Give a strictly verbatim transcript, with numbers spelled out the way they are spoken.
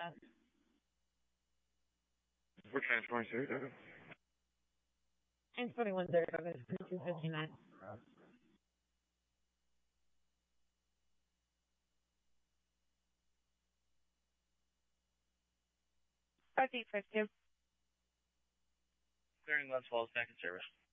We're transferring Saratoga. And twenty-one Saratoga, two fifty-nine. Five eight five two. Clearing Glens Falls, back in service.